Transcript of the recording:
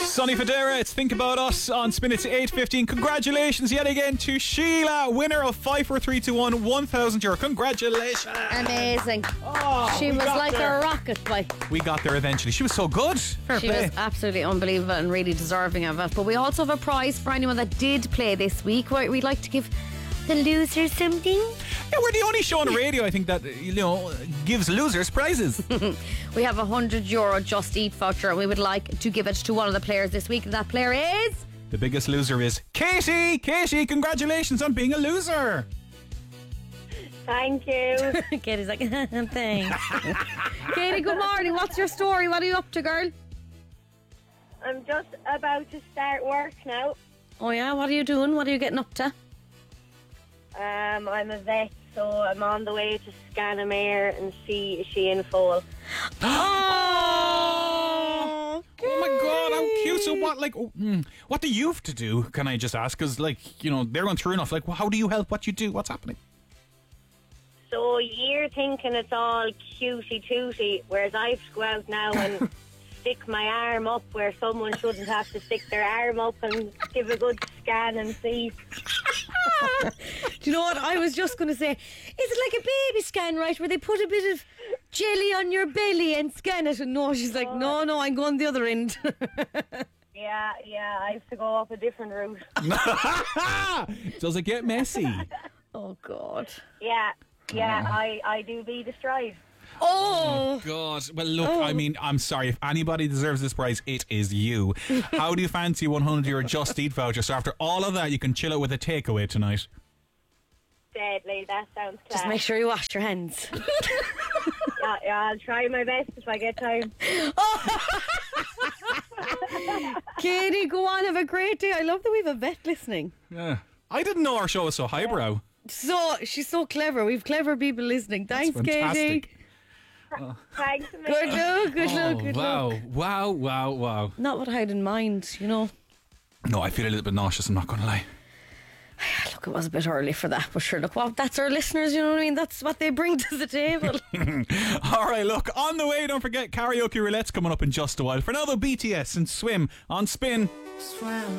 Sonny Fodera, it's Think About Us on Spin. It's 8:15. Congratulations yet again to Sheila, winner of 54321 €1,000. Congratulations. Amazing. She was like a rocket bike. We got there eventually. She was so good. Fair She play. was absolutely unbelievable and really deserving of it. But we also have a prize for anyone that did play this week. We'd like to give the losers something. Yeah, we're the only show on the radio, I think, that, gives losers prizes. We have a €100 Just Eat voucher and we would like to give it to one of the players this week. And that player is... The biggest loser is Katie. Katie, congratulations on being a loser. Thank you. Katie's like, thanks. Katie, good morning. What's your story? What are you up to, girl? I'm just about to start work now. Oh yeah, what are you doing? What are you getting up to? I'm a vet, so I'm on the way to scan a mare and see is she in foal. Oh my God, how cute. So what do you have to do, can I just ask? Because, they're going through enough. How do you help? What you do? What's happening? So you're thinking it's all cutie-tooty, whereas I have to go out now and stick my arm up where someone shouldn't have to stick their arm up and give a good scan and see. Do you know what? I was just going to say, is it like a baby scan, right, where they put a bit of jelly on your belly and scan it? And no, she's like, no, I'm going the other end. Yeah, I have to go up a different route. Does it get messy? Oh, God. Yeah, I do be destroyed. Oh God. Well, look, I'm sorry. If anybody deserves this prize, it is you. How do you fancy €100 Just Eat voucher? So after all of that, you can chill out with a takeaway tonight. Deadly, that sounds class. Just make sure you wash your hands. Yeah, I'll try my best if I get time. Katie, go on, have a great day. I love that we have a vet listening. Yeah. I didn't know our show was so highbrow. So she's so clever. We've clever people listening. Thanks, Katie. Thanks. Good luck. Wow. Not what I had in mind, No, I feel a little bit nauseous, I'm not going to lie. Look, it was a bit early for that, but sure, look, that's our listeners, you know what I mean? That's what they bring to the table. All right, look, on the way, don't forget Karaoke Roulette's coming up in just a while. For now, though, BTS and Swim on Spin. Swim.